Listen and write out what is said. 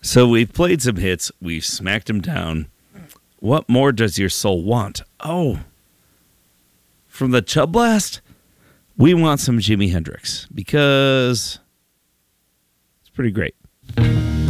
So we've played some hits. We've smacked them down. What more does your soul want? Oh, from the Chub Blast, we want some Jimi Hendrix because it's pretty great.